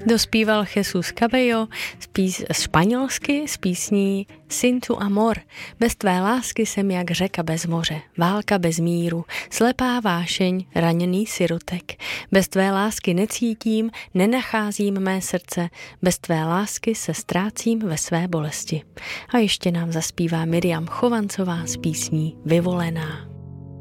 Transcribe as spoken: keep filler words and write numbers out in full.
Dospíval Jesus Cabello spíš španělsky s písní Sin tu amor. Bez tvé lásky jsem jak řeka bez moře, válka bez míru, slepá vášeň, raněný sirotek. Bez tvé lásky necítím, nenacházím mé srdce, bez tvé lásky se ztrácím ve své bolesti. A ještě nám zaspívá Miriam Chovancová s písní Vyvolená.